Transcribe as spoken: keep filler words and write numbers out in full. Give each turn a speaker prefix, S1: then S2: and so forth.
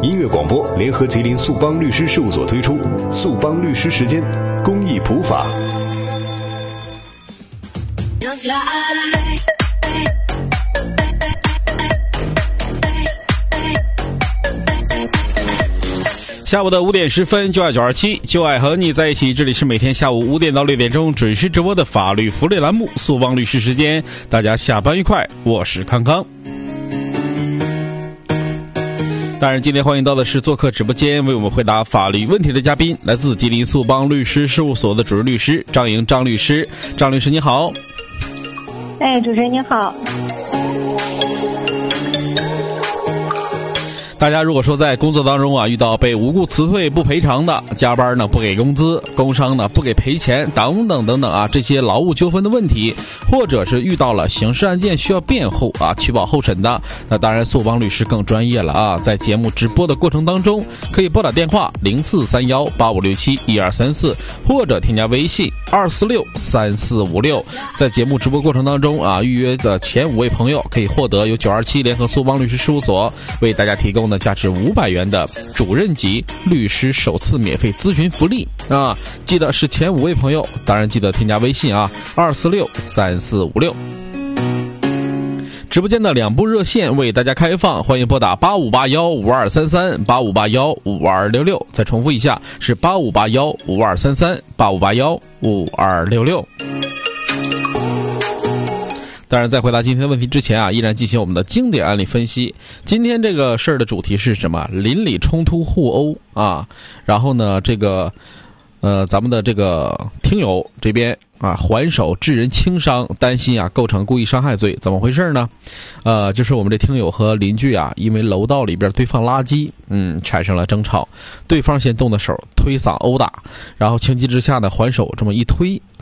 S1: 音乐广播联合吉林速邦律师事务所推出速邦律师时间公益普法。
S2: 下午的五点十分，就爱九二七，就爱和你在一起。这里是每天下午五点到六点钟准时直播的法律福利栏目速邦律师时间。大家下班愉快，我是康康。当然，今天欢迎到的是做客直播间为我们回答法律问题的嘉宾，来自吉林速邦律师事务所的主任律师张莹张律师。张律师你好。
S3: 哎，主持人你好。
S2: 大家如果说在工作当中啊遇到被无故辞退不赔偿的，加班呢不给工资，工伤呢不给赔钱等等等等啊，这些劳务纠纷的问题，或者是遇到了刑事案件需要辩护啊取保候审的，那当然速邦律师更专业了啊。在节目直播的过程当中，可以拨打电话零四三幺八五六七一二三四，或者添加微信二四六三四五六。在节目直播过程当中啊，预约的前五位朋友可以获得由九二七联合速邦律师事务所为大家提供的价值五百元的主任级律师首次免费咨询福利啊！记得是前五位朋友，当然记得添加微信啊，二四六三四五六。直播间的两部热线为大家开放，欢迎拨打八五八幺五二三三八五八幺五二六六。再重复一下，是八五八幺五二三三八五八幺五二六六。当然，在回答今天的问题之前啊，依然进行我们的经典案例分析。今天这个事儿的主题是什么？邻里冲突互殴啊。然后呢，这个呃，咱们的这个听友这边啊，还手致人轻伤，担心啊构成故意伤害罪，怎么回事呢？呃，就是我们这听友和邻居啊，因为楼道里边堆放垃圾，嗯，产生了争吵，对方先动的手，推搡殴打，然后情急之下呢，还手这么一推。